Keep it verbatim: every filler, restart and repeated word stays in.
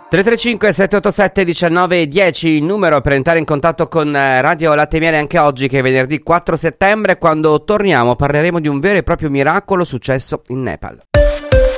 tre tre cinque sette otto sette uno nove uno zero, il numero per entrare in contatto con Radio Latte e Miele anche oggi, che è venerdì quattro settembre. Quando torniamo parleremo di un vero e proprio miracolo successo in Nepal.